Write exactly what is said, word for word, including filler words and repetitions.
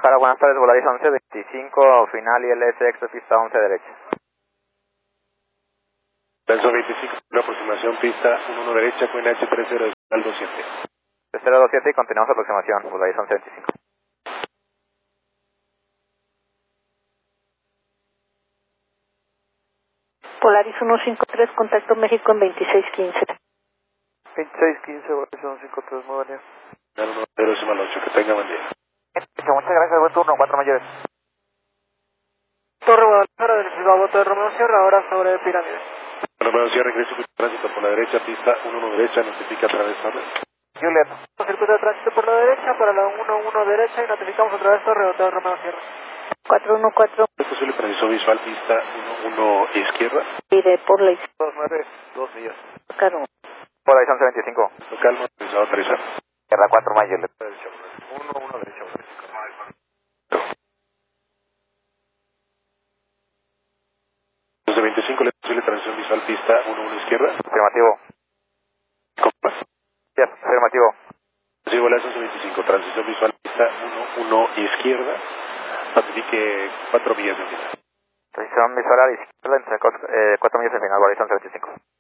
Guadalajara, buenas tardes, Volaris once veinticinco, final I L S X, pista once derecha. Lanzo veinticinco, una aproximación, pista uno uno derecha, con H tres cero, al dos siete. tres cero dos siete y continuamos aproximación, Volaris once veinticinco. Polaris uno cinco tres, contacto México en veintiséis quince. veintiséis quince, Volaris uno cinco tres, muy buen día. uno cero decimal ocho, que tenga buen día. Muchas gracias, buen turno, cuatro mayores. Torre Guadalajara del Ciudad de Romeo Sierra, ahora sobre Pirámides. Romeo Sierra, ingreso de tránsito por la derecha, pista uno uno derecha, notifica atravesado. Juliet. Circuito de tránsito por la derecha, para la uno uno derecha y notificamos otra vez Torre Hotel Romeo Sierra. cuatro uno cuatro. ¿Es posible preciso visual, pista uno uno izquierda? Iré por la izquierda. dos nueve, dos millas. Caro. Volaris once veinticinco. Local, autorizado a aterrizar. Tierra cuatro mayores. uno uno derecha. veinticinco, ¿le es posible transición visual, pista uno uno izquierda? Afirmativo. ¿Cómo más? Yes, afirmativo. Sí, Volaris once veinticinco, transición visual, pista uno uno izquierda, notifique cuatro millas de unidad. Transición visual a la izquierda entre cuatro millas del final, Volaris once veinticinco.